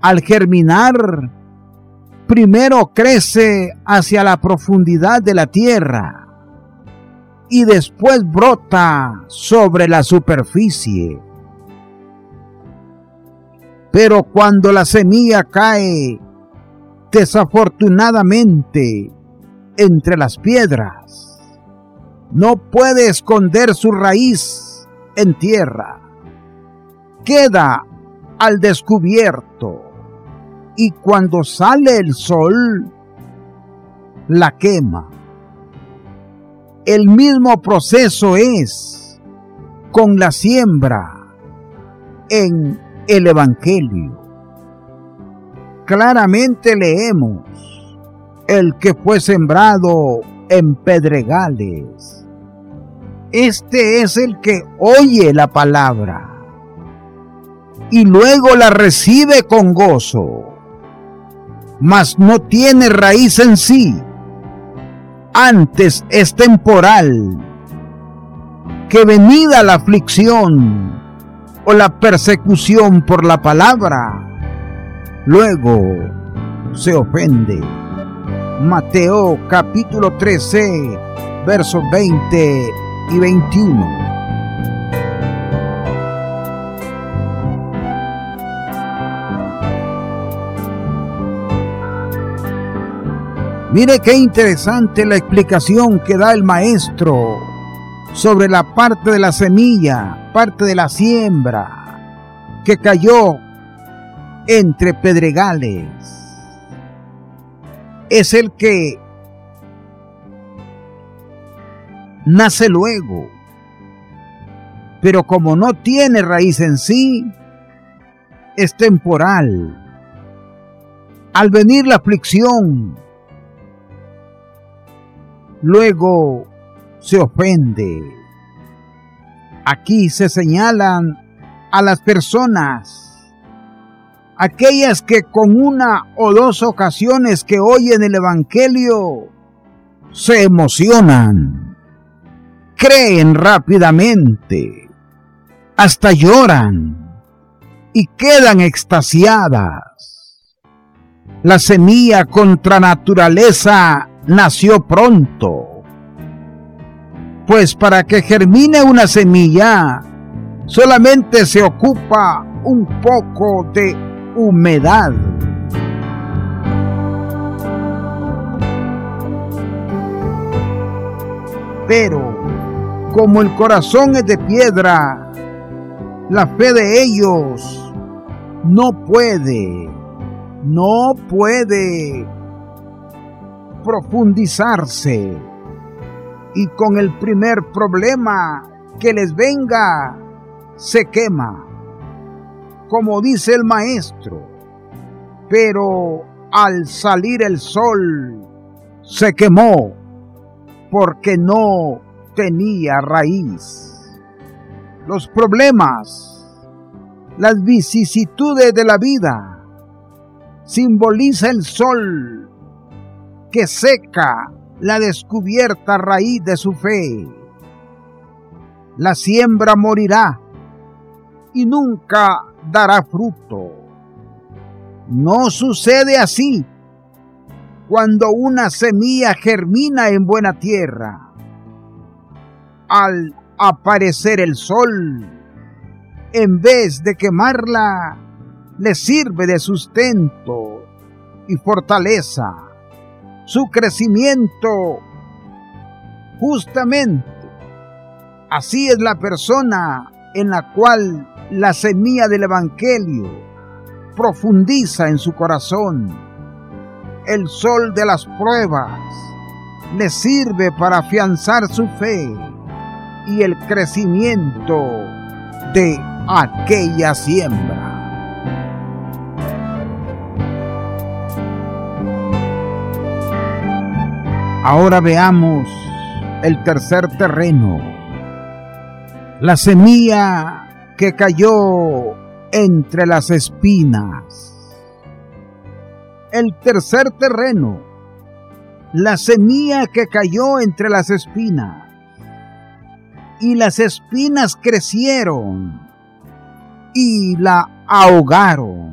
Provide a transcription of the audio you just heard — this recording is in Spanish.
al germinar, primero crece hacia la profundidad de la tierra y después brota sobre la superficie. Pero cuando la semilla cae desafortunadamente entre las piedras, no puede esconder su raíz en tierra. Queda al descubierto y cuando sale el sol, la quema. El mismo proceso es con la siembra en el Evangelio. Claramente leemos: el que fue sembrado en pedregales. Este es el que oye la palabra y luego la recibe con gozo, mas no tiene raíz en sí. Antes es temporal, que venida la aflicción o la persecución por la palabra, luego se ofende. Mateo capítulo 13, versos 20 y 21. Mire qué interesante la explicación que da el maestro sobre la parte de la semilla, parte de la siembra que cayó entre pedregales. Es el que nace luego, pero como no tiene raíz en sí, es temporal. Al venir la aflicción, luego se ofende. Aquí se señalan a las personas, aquellas que con una o dos ocasiones que oyen el Evangelio se emocionan, creen rápidamente, hasta lloran y quedan extasiadas. La semilla contra naturaleza nació pronto, pues para que germine una semilla solamente se ocupa un poco de humedad. Pero como el corazón es de piedra, la fe de ellos no puede profundizarse, y con el primer problema que les venga se quema, como dice el maestro. Pero al salir el sol se quemó porque no tenía raíz. Los problemas, las vicisitudes de la vida, simboliza el sol que seca la descubierta raíz de su fe. La siembra morirá y nunca dará fruto. No sucede así cuando una semilla germina en buena tierra. Al aparecer el sol, en vez de quemarla, le sirve de sustento y fortaleza su crecimiento. Justamente así es la persona en la cual la semilla del Evangelio profundiza en su corazón. El sol de las pruebas le sirve para afianzar su fe y el crecimiento de aquella siembra. Ahora veamos el tercer terreno, la semilla que cayó entre las espinas. El tercer terreno, la semilla que cayó entre las espinas. Y las espinas crecieron y la ahogaron.